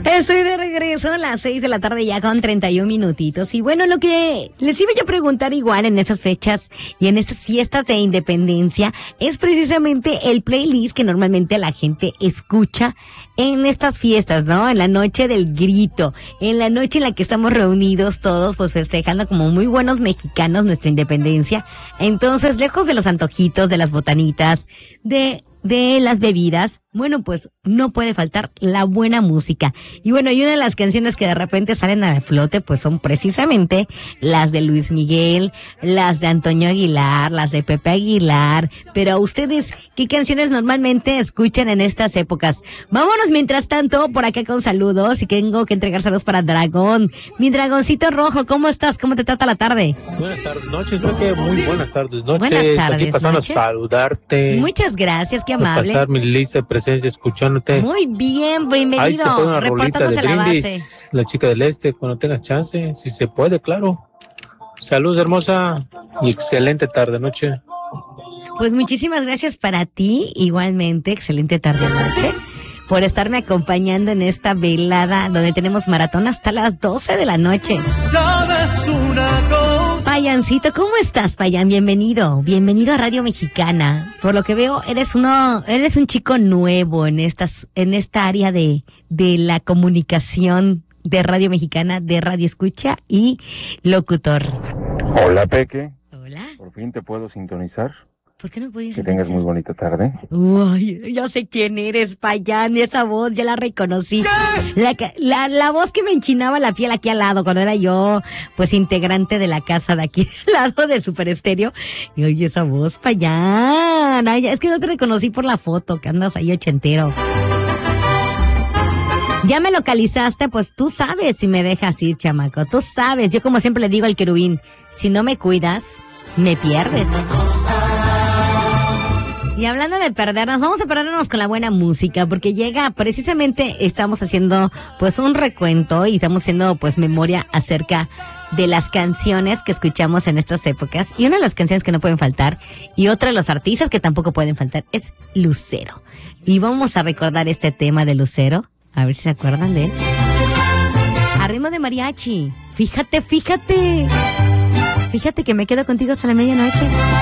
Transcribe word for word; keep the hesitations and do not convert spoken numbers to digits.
Estoy de regreso a las seis de la tarde ya con treinta y un minutitos. Y bueno, lo que les iba yo a preguntar igual en estas fechas y en estas fiestas de independencia es precisamente el playlist que normalmente la gente escucha en estas fiestas, ¿no? En la noche del grito, en la noche en la que estamos reunidos todos, pues festejando como muy buenos mexicanos nuestra independencia. Entonces, lejos de los antojitos, de las botanitas, de... de las bebidas, bueno, pues no puede faltar la buena música. Y bueno, y una de las canciones que de repente salen a flote, pues son precisamente las de Luis Miguel, las de Antonio Aguilar, las de Pepe Aguilar. Pero a ustedes, ¿qué canciones normalmente escuchan en estas épocas? Vámonos mientras tanto por acá con saludos, y tengo que entregar saludos para Dragón. Mi dragoncito rojo, ¿cómo estás? ¿Cómo te trata la tarde? Buenas tardes, noches, creo que muy buenas tardes, noches. Buenas tardes, aquí pasando noches. a saludarte. Muchas gracias, qué amable. A pasar mi lista de presencia escuchándote. Muy bien, Ahí se pone bienvenido. una rolita de Reportándose la brindis, base. la chica del este, cuando tengas chance, si se puede, claro. Salud, hermosa, y excelente tarde, noche. Pues muchísimas gracias para ti, igualmente, excelente tarde noche, por estarme acompañando en esta velada donde tenemos maratón hasta las doce de la noche. ¿Sabes una cosa? Payancito, ¿cómo estás, Payán? Bienvenido, bienvenido a Radio Mexicana. Por lo que veo, eres uno, eres un chico nuevo en estas, en esta área de, de la comunicación de Radio Mexicana, de Radio Escucha y locutor. Hola, Peque. Hola. Por fin te puedo sintonizar. ¿Por qué no puedes? Que tengas muy bonita tarde. Uy, yo sé quién eres, Payán, esa voz ya la reconocí. La, la, la voz que me enchinaba la piel aquí al lado, cuando era yo, pues, integrante de la casa de aquí, al lado de Super Estéreo. Y oye, esa voz, Payán. Ay, es que no te reconocí por la foto, que andas ahí ochentero. Ya me localizaste, pues tú sabes si me dejas ir, chamaco. Tú sabes, yo como siempre le digo al querubín, si no me cuidas, me pierdes. Y hablando de perdernos, vamos a perdernos con la buena música, porque llega, precisamente estamos haciendo pues un recuento y estamos haciendo pues memoria acerca de las canciones que escuchamos en estas épocas. Y una de las canciones que no pueden faltar, y otra de los artistas que tampoco pueden faltar, es Lucero. Y vamos a recordar este tema de Lucero, a ver si se acuerdan de él. A ritmo de mariachi. Fíjate, fíjate. Fíjate que me quedo contigo hasta la medianoche.